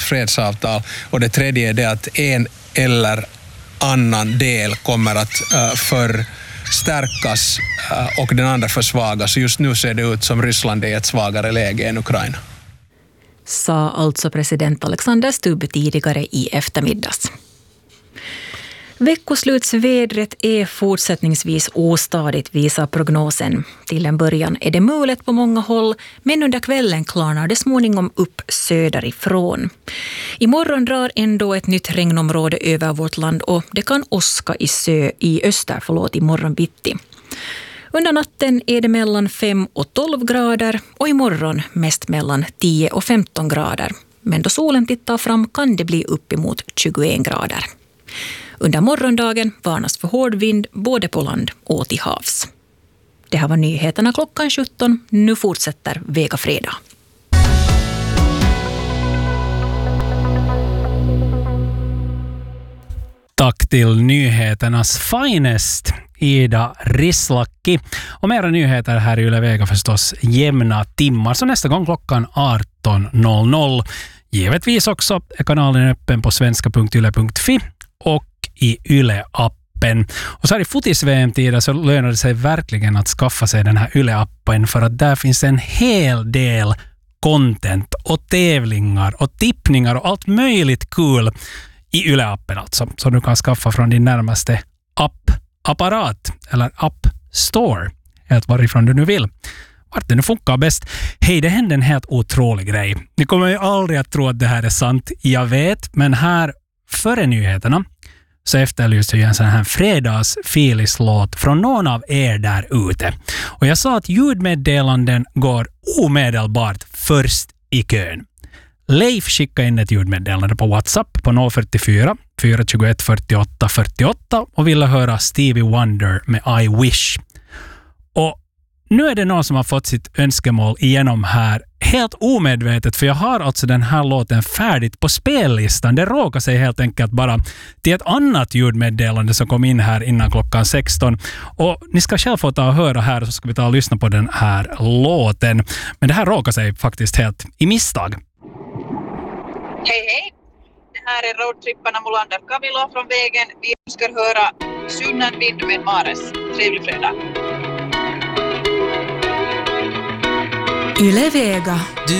fredsavtal, och det tredje är det att en eller annan del kommer att förstärkas och den andra försvagas. Just nu ser det ut som Ryssland är i ett svagare läge än Ukraina. Sa alltså president Alexander Stubb tidigare i eftermiddags. Veckoslutsvädret är fortsättningsvis ostadigt, visar prognosen. Till en början är det mulet på många håll, men under kvällen klarnar det småningom upp söderifrån. Imorgon drar ändå ett nytt regnområde över vårt land och det kan åska i öster imorgon bitti. Under natten är det mellan 5 och 12 grader och imorgon mest mellan 10 och 15 grader. Men då solen tittar fram kan det bli uppemot 21 grader. Under morgondagen varnas för hård vind både på land och till havs. Det här var nyheterna klockan 17. Nu fortsätter Vega fredag. Tack till nyheternas finest, Ida Rislaki. Och mera nyheter här i Yle Vega förstås jämna timmar. Så nästa gång klockan 18.00. Givetvis också är kanalen öppen på svenska.yle.fi och i Yle-appen. Och så här i fotis-VM-tider så lönar det sig verkligen att skaffa sig den här Yle-appen, för att där finns en hel del content och tävlingar och tippningar och allt möjligt kul i Yle-appen alltså, som du kan skaffa från din närmaste apparat eller app store, helt varifrån du nu vill. Vart det nu funkar bäst. Hej, det hände en helt otrolig grej. Ni kommer ju aldrig att tro att det här är sant, jag vet, men här före nyheterna så efterlyste jag en sån här fredags-filislåt från någon av er där ute. Och jag sa att ljudmeddelanden går omedelbart först i kön. Leif skickade in ett ljudmeddelande på WhatsApp på 044 421 48 48 och ville höra Stevie Wonder med I Wish. Och nu är det någon som har fått sitt önskemål igenom här helt omedvetet, för jag har alltså den här låten färdigt på spellistan. Det råkar sig helt enkelt bara till ett annat ljudmeddelande som kom in här innan klockan 16. Och ni ska själv få ta och höra här, så ska vi ta och lyssna på den här låten. Men det här råkar sig faktiskt helt i misstag. Hej hej! Det här är roadtripparna Molander Kavilo från vägen. Vi ska höra Sunnan vind med Mares. Trevlig fredag! Yle Vega.